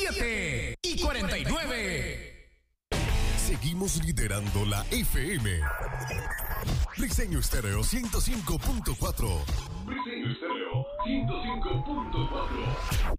7:49. Seguimos liderando la FM. Briseño Estéreo 105.4. Briseño Estéreo 105.4.